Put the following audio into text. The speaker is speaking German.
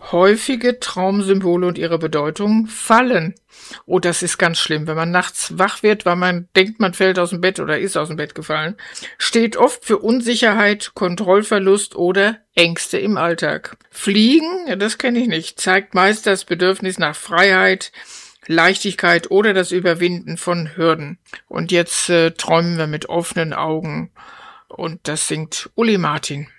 Häufige Traumsymbole und ihre Bedeutung: Fallen. Oh, das ist ganz schlimm, wenn man nachts wach wird, weil man denkt, man fällt aus dem Bett oder ist aus dem Bett gefallen. Steht oft für Unsicherheit, Kontrollverlust oder Ängste im Alltag. Fliegen, ja, das kenne ich nicht, zeigt meist das Bedürfnis nach Freiheit, Leichtigkeit oder das Überwinden von Hürden. Und jetzt träumen wir mit offenen Augen und das singt Uli Martin.